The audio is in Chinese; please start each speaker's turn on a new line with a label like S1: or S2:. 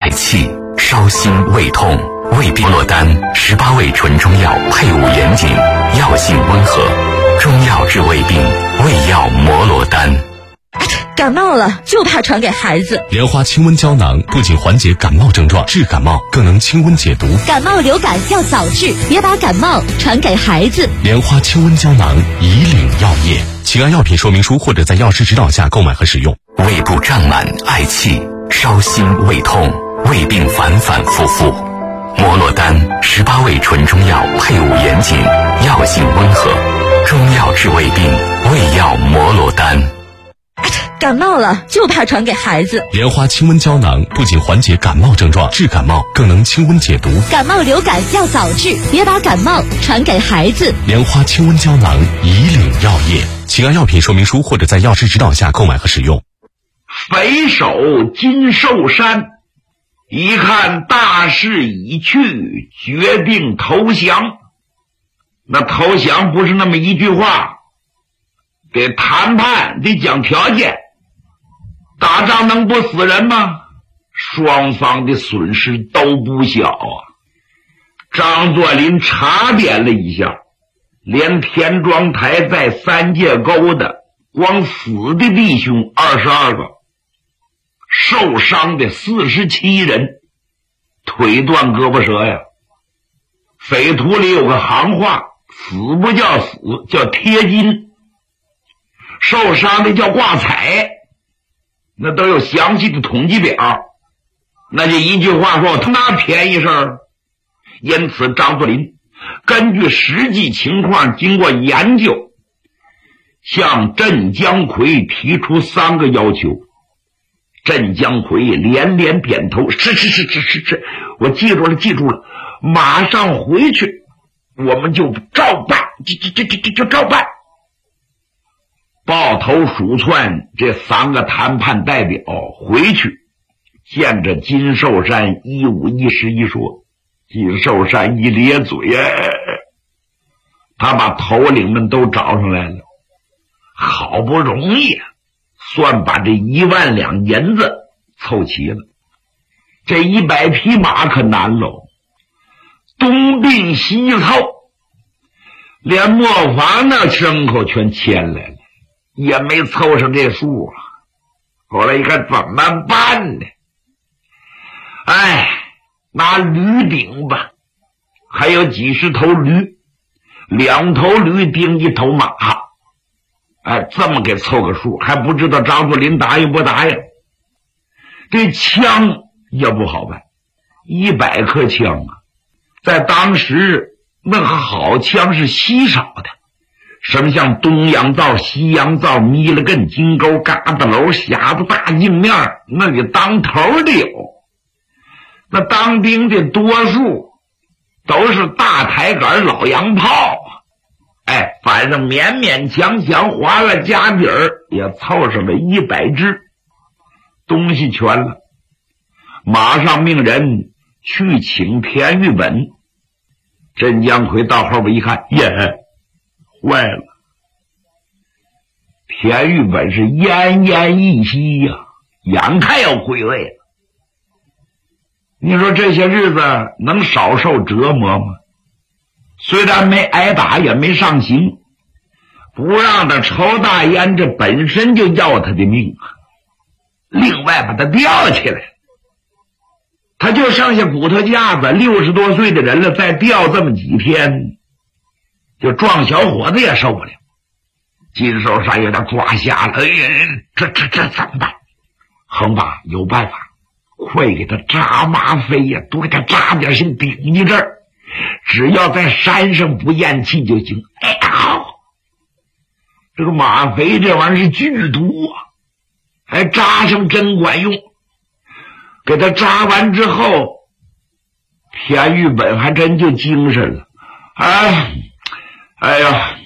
S1: 气、烧心、胃痛。胃病罗丹18味纯中药，配伍严谨，药性温和，中药治胃病，胃药摩罗丹。
S2: 感冒了就怕传给孩子。
S3: 莲花清温胶囊不仅缓解感冒症状，治感冒更能清温解毒。
S2: 感冒流感要早治，别把感冒传给孩子。
S3: 莲花清温胶囊，以领药业，请按药品说明书或者在药师指导下购买和使用。
S1: 胃部胀满、嗳气、烧心、胃痛，胃病反反复复。摩罗丹18味纯中药，配伍严谨，药性温和，中药治胃病，胃药摩罗丹。
S2: 感冒了就怕传给孩子。
S3: 莲花清温胶囊不仅缓解感冒症状，治感冒更能清温解毒。
S2: 感冒流感要早治，别把感冒传给孩子。
S3: 莲花清温胶囊，以领药业，请按药品说明书或者在药师指导下购买和使用。
S4: 匪首金寿山一看大势已去，决定投降。那投降不是那么一句话，得谈判，得讲条件。打仗能不死人吗？双方的损失都不小啊。张作霖查点了一下，连田庄台在三界沟的光死的弟兄22个，受伤的47人，腿断胳膊折呀。匪徒里有个行话，死不叫死，叫贴金，受伤的叫挂彩，那都有详细的统计表。那就一句话说，他拿便宜事儿。因此张作霖根据实际情况经过研究，向镇江奎提出3个要求。镇江奎连连点头，是，我记住了，马上回去，我们就照办，就照办。抱头鼠窜这3个谈判代表回去，见着金寿山一五一十一说。金寿山一咧嘴，他把头领们都找上来了，好不容易算把这1万两银子凑齐了。这100匹马可难喽，东并西凑，连磨坊那牲口全牵来了，也没凑上这数啊。后来一看怎么办呢？拿驴顶吧，还有几十头驴，2头驴顶1头马，这么给凑个数，还不知道张作霖答应不答应。这枪也不好办，100颗枪啊，在当时那个好枪是稀少的，什么像东洋造、西洋造、弥勒根、金钩、疙瘩楼、匣子大镜面，那个当头的有。那当兵的多数都是大抬杆老洋炮，反正勉勉强强划了家底儿也凑上了100只，东西全了。马上命人去请田玉本。镇江奎到后边一看，坏了，田玉本是奄奄一息呀，眼看要归位了。你说这些日子能少受折磨吗？虽然没挨打，也没上刑，不让他抽大烟，这本身就要他的命啊。另外把他吊起来，他就剩下骨头架子，60多岁的人了，再吊这么几天，就壮小伙子也受不了。金寿山有点抓瞎了，这怎么办？恒爸有办法，快给他扎吗啡呀，多给他扎点先顶进这儿，只要在山上不咽气就行。好，这个吗啡这玩意儿是剧毒啊，还扎上真管用。给他扎完之后，田玉本还真就精神了。哎呀，